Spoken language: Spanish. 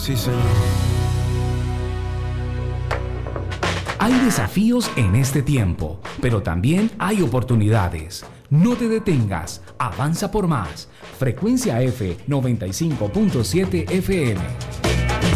Sí, señor. Hay desafíos en este tiempo, pero también hay oportunidades. No te detengas, avanza por más. Frecuencia F 95.7 FM.